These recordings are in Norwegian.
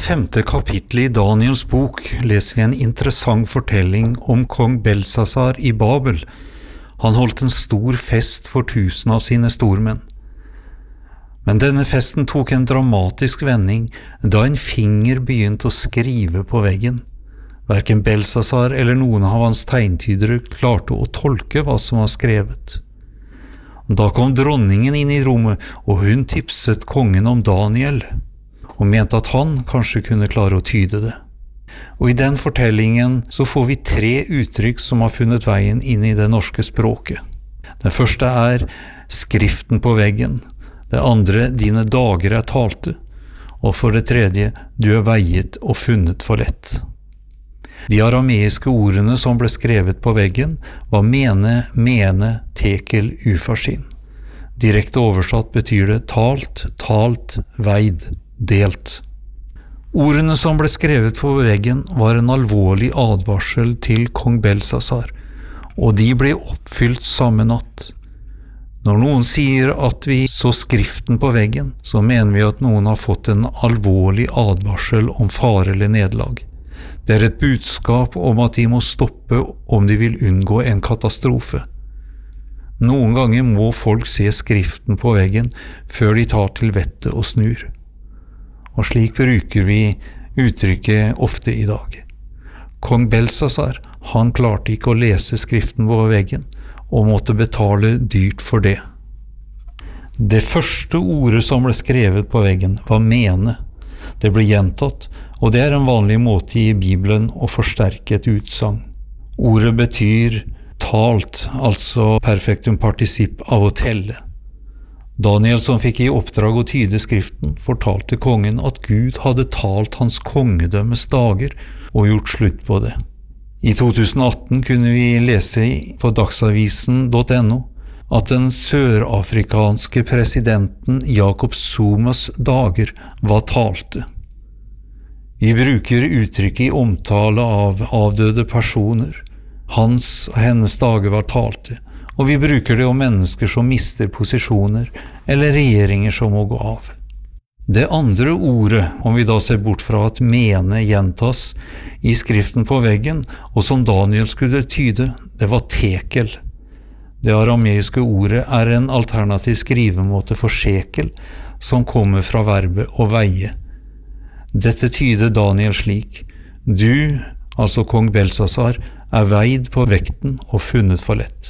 5. kapittelet i Daniels bok leser vi en interessant fortelling om kong Belsasar i Babel. Han holdt en stor fest for 1000 av sine stormenn. Men denne festen tok en dramatisk vending da en finger begynte å skrive på veggen. Hverken Belsasar eller noen av hans tegntydere klarte å tolke hva som var skrevet. Da kom dronningen inn i rommet, og hun tipset kongen om Daniel, og mente at han kanskje kunne klare å tyde det. Og i den fortellingen så får vi 3 uttrykk som har funnet veien inn i det norske språket. Den første er skriften på veggen, det andre dine dager er talte, og for det tredje du er veiet og funnet for lett. De arameiske ordene som ble skrevet på veggen var mene, tekel, ufarsin. Direkte oversatt betyr det talt, veid, delt. Ordene som ble skrevet på veggen var en alvorlig advarsel til kong Belsasar, og de ble oppfylt samme natt. Når noen sier at vi så skriften på veggen, så mener vi at noen har fått en alvorlig advarsel om fare eller nederlag. Det er et budskap om at de må stoppe om de vil unngå en katastrofe. Noen ganger må folk se skriften på veggen før de tar til vettet og snur. Og slik bruker vi uttrykket ofte i dag. Kong Belsasar, han klarte ikke å lese skriften på veggen, og måtte betale dyrt for det. Det første ordet som ble skrevet på veggen var mene. Det ble gjentatt, og det er en vanlig måte i Bibelen å forsterke et utsagn. Ordet betyr talt, altså perfektum participp av å telle. Daniel, som fikk i oppdrag å tyde skriften, fortalte kongen at Gud hadde talt hans kongedømmes dager og gjort slutt på det. I 2018 kunne vi lese på dagsavisen.no at den sørafrikanske presidenten Jacob Zumas dager var talte. Vi bruker uttrykket i omtale av avdøde personer. Hans og hennes dager var talte, og vi bruker det om mennesker som mister posisjoner, eller regjeringer som må gå av. Det andre ordet, om vi da ser bort fra at mene gjentas i skriften på veggen, og som Daniel skulle tyde, det var tekel. Det arameiske ordet er en alternativ skrivemåte for shekel, som kommer fra verbet å veie. Dette tyder Daniel slik: du, altså kong Belsasar, er veid på vekten og funnet for lett.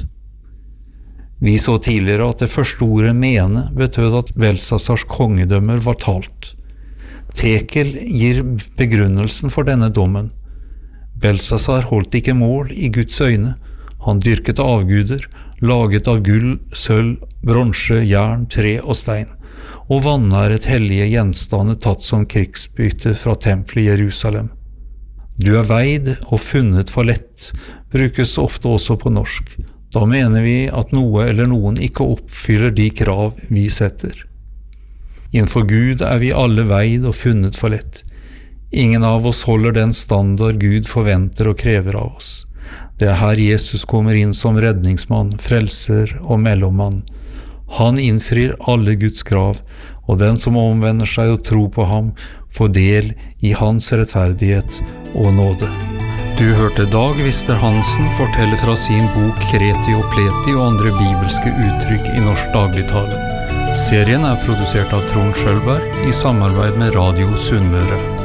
Vi så tidligere at det første ordet mene betød at Belsasars kongedømmer var talt. Tekel gir begrunnelsen for denne dommen. Belsasar holdt ikke mål i Guds øyne. Han dyrket avguder, laget av gull, sølv, bronse, jern, tre og stein, og vanæret hellige gjenstander tatt som krigsbytte fra tempelet i Jerusalem. Du er veid og funnet for lett, brukes ofte også på norsk. Da mener vi at noe eller noen ikke oppfyller de krav vi setter. Innenfor Gud er vi alle veid og funnet for lett. Ingen av oss holder den standard Gud forventer og krever av oss. Det er her Jesus kommer inn som redningsmann, frelser og mellommann. Han innfrir alle Guds krav, og den som omvender seg og tror på ham, får del i hans rettferdighet og nåde. Du hørte Dag Vister Hansen fortelle fra sin bok Kreti og Pleti og andre bibelske uttrykk i norsk dagligtale. Serien er produsert av Trond Schølberg i samarbeid med Radio Sunnmøre.